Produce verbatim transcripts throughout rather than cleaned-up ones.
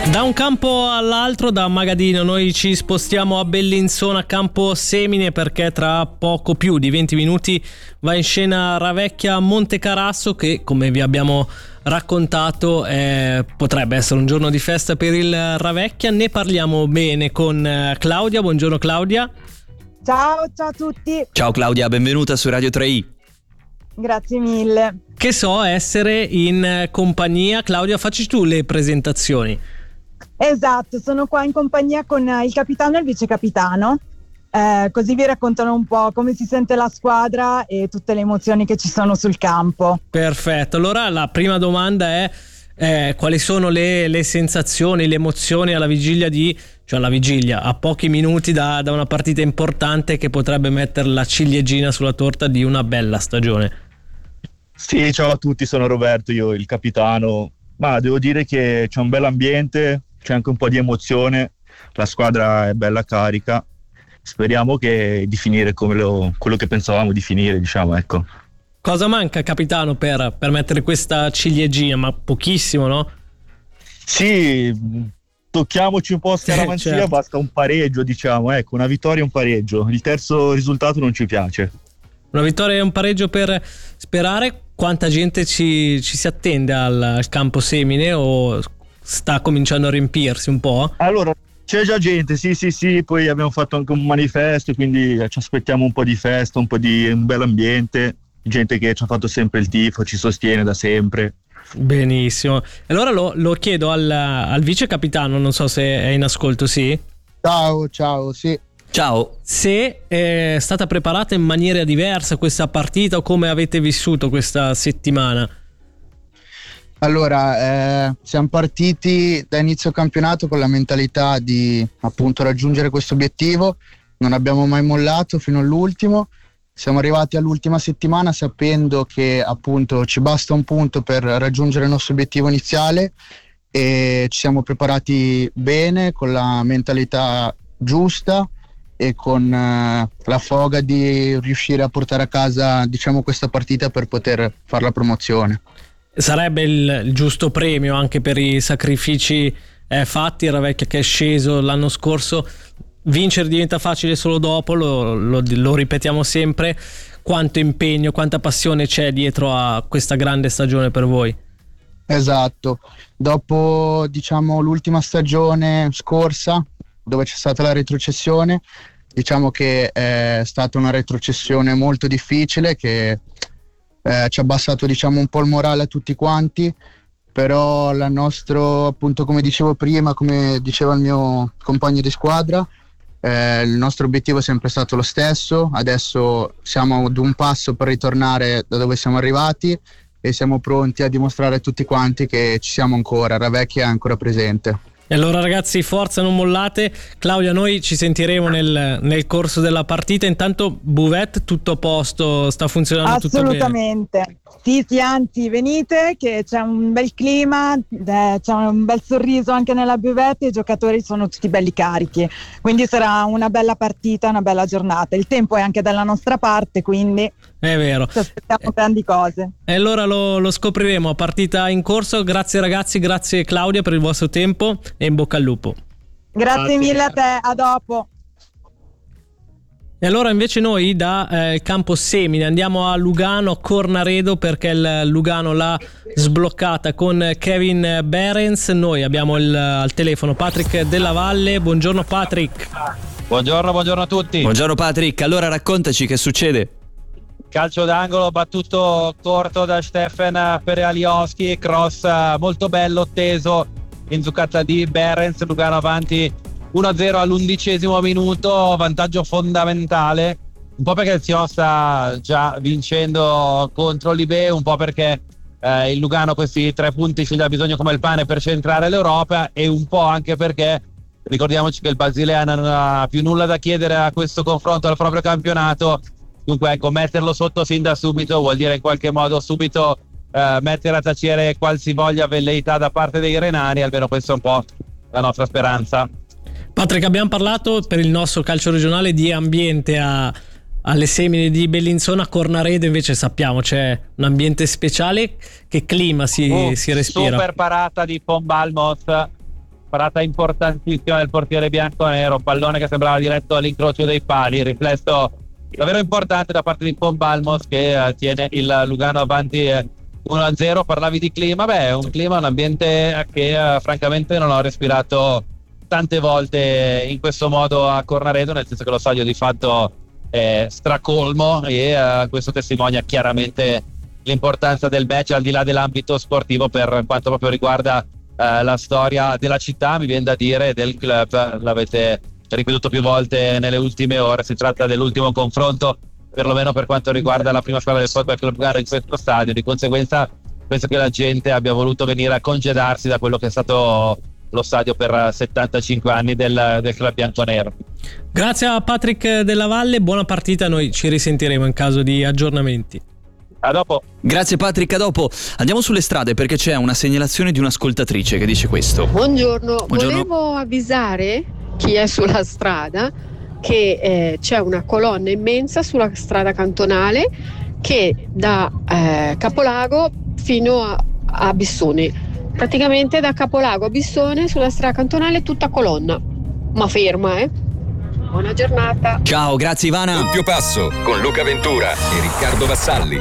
Da un campo all'altro, da Magadino, noi ci spostiamo a Bellinzona, campo Semine, perché tra poco più di venti minuti va in scena Ravecchia Montecarasso, che, come vi abbiamo raccontato, eh, potrebbe essere un giorno di festa per il Ravecchia. Ne parliamo bene con Claudia. Buongiorno Claudia. Ciao, ciao a tutti. Ciao Claudia, benvenuta su Radio tre i. Grazie mille. Che so essere in compagnia. Claudia, facci tu le presentazioni. Esatto, sono qua in compagnia con il capitano e il vice capitano, eh, così vi raccontano un po' come si sente la squadra e tutte le emozioni che ci sono sul campo. Perfetto, allora la prima domanda è eh, quali sono le, le sensazioni, le emozioni alla vigilia di, cioè alla vigilia, a pochi minuti da, da una partita importante che potrebbe mettere la ciliegina sulla torta di una bella stagione. Sì, ciao a tutti, sono Roberto, io il capitano. Ma devo dire che c'è un bel ambiente, c'è anche un po' di emozione, la squadra è bella carica, speriamo che di finire come lo, quello che pensavamo di finire, diciamo, ecco. Cosa manca, capitano, per, per mettere questa ciliegina? Ma pochissimo, no? Sì, tocchiamoci un po' a scaramanzia, certo. Basta un pareggio, diciamo, ecco, una vittoria e un pareggio, il terzo risultato non ci piace. Una vittoria e un pareggio per sperare. Quanta gente ci, ci si attende al, al campo Semine, o sta cominciando a riempirsi un po'? Allora, c'è già gente, sì sì sì, poi abbiamo fatto anche un manifesto, quindi ci aspettiamo un po' di festa, un po' di un bel ambiente, gente che ci ha fatto sempre il tifo, ci sostiene da sempre. Benissimo. Allora lo, lo chiedo al, al vice capitano, non so se è in ascolto. Sì? Ciao, ciao, sì. Ciao. Se è stata preparata in maniera diversa questa partita, o come avete vissuto questa settimana? Allora, eh, siamo partiti da inizio campionato con la mentalità di appunto raggiungere questo obiettivo, non abbiamo mai mollato fino all'ultimo, siamo arrivati all'ultima settimana sapendo che appunto ci basta un punto per raggiungere il nostro obiettivo iniziale e ci siamo preparati bene, con la mentalità giusta e con eh, la foga di riuscire a portare a casa, diciamo, questa partita per poter fare la promozione. Sarebbe il, il giusto premio anche per i sacrifici eh, fatti. Il Ravecchia che è sceso l'anno scorso, vincere diventa facile solo dopo, lo, lo, lo ripetiamo sempre. Quanto impegno, quanta passione c'è dietro a questa grande stagione per voi? Esatto, dopo diciamo l'ultima stagione scorsa, dove c'è stata la retrocessione, diciamo che è stata una retrocessione molto difficile che eh, ci ha abbassato, diciamo, un po' il morale a tutti quanti, però la nostro, appunto, come dicevo prima, come diceva il mio compagno di squadra, eh, il nostro obiettivo è sempre stato lo stesso. Adesso siamo ad un passo per ritornare da dove siamo arrivati e siamo pronti a dimostrare a tutti quanti che ci siamo ancora, Ravecchia è ancora presente. E allora ragazzi, forza, non mollate. Claudia, noi ci sentiremo nel, nel corso della partita. Intanto Buvette, tutto a posto, sta funzionando tutto bene? Assolutamente, sì sì, anzi venite che c'è un bel clima, eh, c'è un bel sorriso anche nella Buvette e i giocatori sono tutti belli carichi, quindi sarà una bella partita, una bella giornata. Il tempo è anche dalla nostra parte, quindi è vero, ci aspettiamo grandi cose. E allora lo, lo scopriremo a partita in corso. Grazie ragazzi, grazie Claudia per il vostro tempo e in bocca al lupo. Grazie, Grazie. mille a te, a dopo. E allora invece noi da eh, campo Semine andiamo a Lugano, a Cornaredo, perché il Lugano l'ha sbloccata con Kevin Behrens. Noi abbiamo il, al telefono Patrick Della Valle. Buongiorno Patrick. Buongiorno, buongiorno a tutti. Buongiorno Patrick, allora raccontaci che succede. Calcio d'angolo battuto corto da Stefan Perealioschi, cross molto bello, teso in zuccata di Behrens. Lugano avanti uno a zero all'undicesimo minuto, vantaggio fondamentale, un po' perché il Sion sta già vincendo contro l'Ibe, un po' perché eh, il Lugano questi tre punti ce li ha bisogno come il pane per centrare l'Europa, e un po' anche perché ricordiamoci che il Basileana non ha più nulla da chiedere a questo confronto al proprio campionato. Dunque ecco, metterlo sotto sin da subito vuol dire in qualche modo subito eh, mettere a tacere qualsivoglia velleità da parte dei renani, almeno questa è un po' la nostra speranza. Patrick, abbiamo parlato per il nostro calcio regionale di ambiente a, alle Semine di Bellinzona. A Cornaredo invece sappiamo c'è un ambiente speciale. Che clima si, uh, si respira? Super parata di Pombalmos, parata importantissima del portiere bianconero, pallone che sembrava diretto all'incrocio dei pali, riflesso davvero importante da parte di Pombalmos che eh, tiene il Lugano avanti eh, uno a zero. Parlavi di clima, beh, un clima, un ambiente che eh, francamente non ho respirato tante volte in questo modo a Cornaredo, nel senso che lo stadio di fatto è stracolmo e eh, questo testimonia chiaramente l'importanza del match al di là dell'ambito sportivo per quanto proprio riguarda eh, la storia della città, mi viene da dire, del club. L'avete ripetuto più volte nelle ultime ore, si tratta dell'ultimo confronto perlomeno per quanto riguarda la prima squadra del Football Club Lugano in questo stadio, di conseguenza penso che la gente abbia voluto venire a congedarsi da quello che è stato lo stadio per settantacinque anni del, del club bianconero. Grazie a Patrick Della Valle, buona partita, noi ci risentiremo in caso di aggiornamenti. A dopo. Grazie Patrick, a dopo. Andiamo sulle strade perché c'è una segnalazione di un'ascoltatrice che dice questo. Buongiorno, Buongiorno. volevo avvisare chi è sulla strada che eh, c'è una colonna immensa sulla strada cantonale che da eh, Capolago fino a, a Bissone, praticamente da Capolago a Bissone sulla strada cantonale tutta colonna, ma ferma, eh. Buona giornata. Ciao, grazie Ivana. Doppio passo con Luca Ventura e Riccardo Vassalli.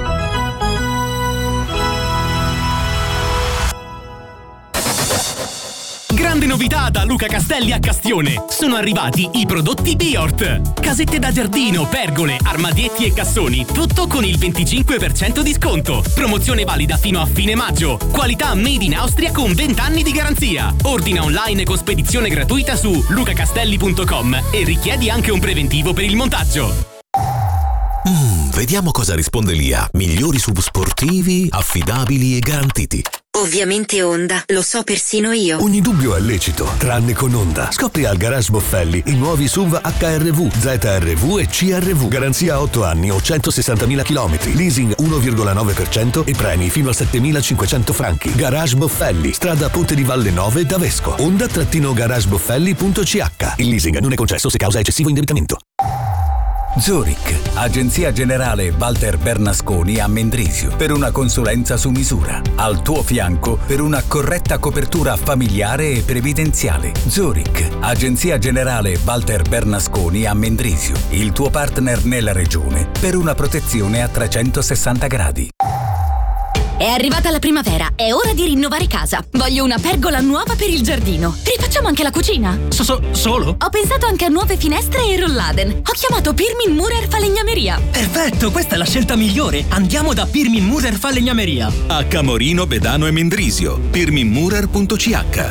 Grande novità da Luca Castelli a Castione. Sono arrivati i prodotti Biort. Casette da giardino, pergole, armadietti e cassoni. Tutto con il venticinque per cento di sconto. Promozione valida fino a fine maggio. Qualità made in Austria con venti anni di garanzia. Ordina online con spedizione gratuita su lucacastelli punto com e richiedi anche un preventivo per il montaggio. Mm, vediamo cosa risponde l'I A. Migliori S U V sportivi, affidabili e garantiti. Ovviamente Honda, lo so persino io. Ogni dubbio è lecito, tranne con Honda. Scopri al Garage Boffelli i nuovi S U V H R V, Z R V e C R V. Garanzia otto anni o centosessantamila chilometri. Leasing uno virgola nove per cento e premi fino a settemilacinquecento franchi. Garage Boffelli, strada Ponte di Valle nove da Vesco. Honda-garageboffelli punto c h. Il leasing non è concesso se causa eccessivo indebitamento. Zurich, agenzia generale Walter Bernasconi a Mendrisio, per una consulenza su misura. Al tuo fianco per una corretta copertura familiare e previdenziale. Zurich, agenzia generale Walter Bernasconi a Mendrisio, il tuo partner nella regione per una protezione a trecentosessanta gradi. È arrivata la primavera, è ora di rinnovare casa. Voglio una pergola nuova per il giardino. Rifacciamo anche la cucina. So, so, solo? Ho pensato anche a nuove finestre e rolladen. Ho chiamato Pirmin Murer Falegnameria. Perfetto, questa è la scelta migliore. Andiamo da Pirmin Murer Falegnameria. A Camorino, Bedano e Mendrisio. pirmin murer punto c h.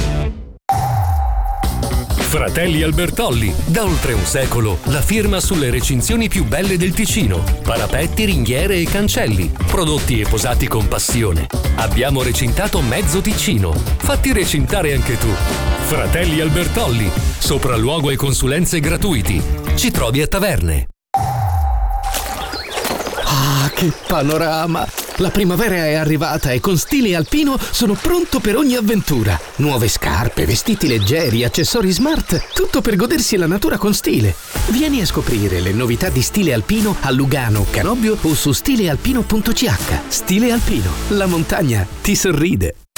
Fratelli Albertolli, da oltre un secolo, la firma sulle recinzioni più belle del Ticino. Parapetti, ringhiere e cancelli, prodotti e posati con passione. Abbiamo recintato mezzo Ticino. Fatti recintare anche tu. Fratelli Albertolli, sopralluogo e consulenze gratuiti. Ci trovi a Taverne. Ah, che panorama! La primavera è arrivata e con Stile Alpino sono pronto per ogni avventura. Nuove scarpe, vestiti leggeri, accessori smart, tutto per godersi la natura con stile. Vieni a scoprire le novità di Stile Alpino a Lugano, Canobbio o su stile alpino punto c h. Stile Alpino, la montagna ti sorride.